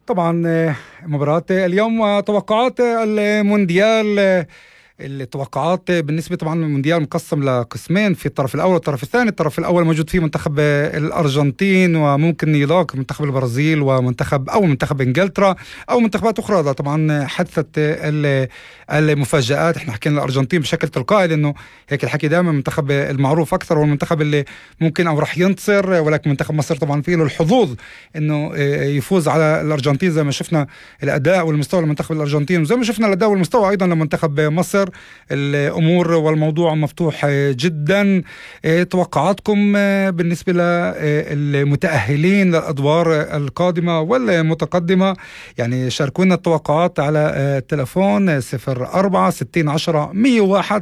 طبعا مباراة اليوم، توقعات المونديال. التوقعات بالنسبة طبعا المونديال مقسم لقسمين، في الطرف الأول والطرف الثاني. الطرف الأول موجود فيه منتخب الأرجنتين، وممكن يلاقي منتخب البرازيل منتخب إنجلترا أو منتخبات أخرى. طبعا حدثت المفاجآت. احنا حكينا الأرجنتين بشكل تلقائي، لأنه هيك الحكي دائما المنتخب المعروف أكثر، والمنتخب اللي ممكن أو رح ينتصر. ولكن منتخب مصر طبعا فيه له الحظوظ إنه يفوز على الأرجنتين، زي ما شفنا الأداء والمستوى لمنتخب الأرجنتين، وزي ما شفنا الأداء والمستوى أيضا لمنتخب مصر. الأمور والموضوع مفتوح جدا. توقعاتكم بالنسبة للمتأهلين للأدوار القادمة والمتقدمة؟ يعني شاركونا التوقعات على التلفون 04-60-10-101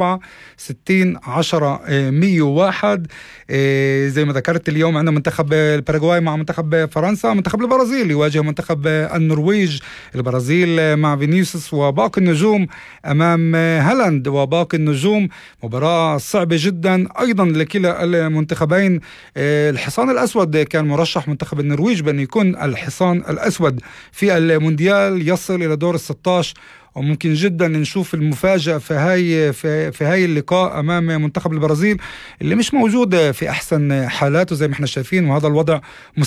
04-60-10-101. زي ما ذكرت اليوم عندنا منتخب الباراغواي مع منتخب فرنسا، منتخب البرازيل يواجه منتخب النرويج، البرازيل مع فينيسيوس وباقي النجوم أمام هالاند وباقي النجوم. مباراة صعبة جدا أيضا لكلا المنتخبين. الحصان الأسود كان مرشح منتخب النرويج بأن يكون الحصان الأسود في المونديال، يصل إلى دور ال16، وممكن جدا نشوف المفاجأة في هاي اللقاء أمام منتخب البرازيل اللي مش موجود في أحسن حالاته زي ما احنا شايفين. وهذا الوضع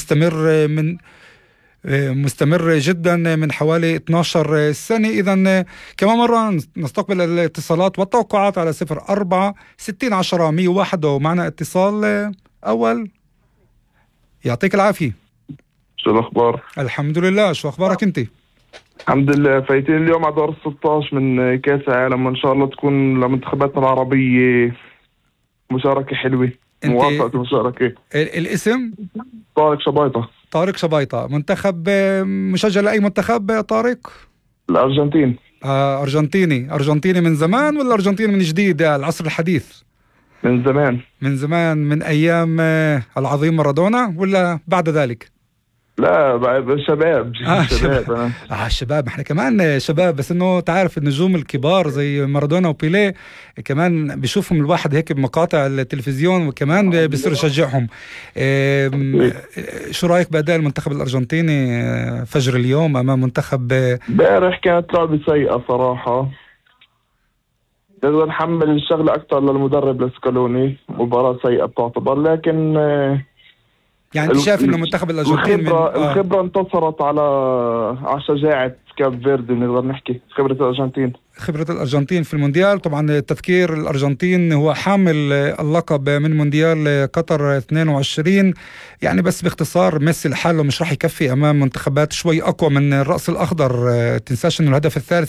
مستمر جدا من حوالي 12 سنة. إذن كمان مرة نستقبل الاتصالات والتوقعات على 04-60-10-101. ومعنا اتصال أول. يعطيك العافية. شو الأخبار؟ الحمد لله. شو أخبارك أنت؟ الحمد لله. فايتين اليوم على دور 16 من كأس العالم، وإن شاء الله تكون لمنتخباتنا العربية مشاركة حلوة. موافقة مشاركة. الاسم؟ طارق شبيطة. منتخب مشجع لأي منتخب طارق؟ الأرجنتين. أرجنتيني من زمان ولا أرجنتيني من جديد العصر الحديث؟ من زمان من أيام العظيم مارادونا ولا بعد ذلك؟ لا شباب. شباب. احنا كمان شباب، بس انه تعرف النجوم الكبار زي مارادونا وبيليه كمان بيشوفهم الواحد هيك بمقاطع التلفزيون، وكمان بيصير يشجعهم. شو رايك بأداء المنتخب الأرجنتيني فجر اليوم امام منتخب؟ امبارح كانت لعبة سيئة صراحة. لازم نحمل الشغلة أكثر للمدرب لسكالوني. مباراة سيئة بتعتبر، لكن يعني شايف انه منتخب الارجنتين الخبرة انتصرت على شجاعة كاب فيردي. نقدر نحكي خبرة الارجنتين في المونديال. طبعا التذكير، الارجنتين هو حامل اللقب من مونديال قطر 22. يعني بس باختصار ميسي لحاله مش راح يكفي امام منتخبات شوي اقوى من الرأس الاخضر. تنساش انه الهدف الثالث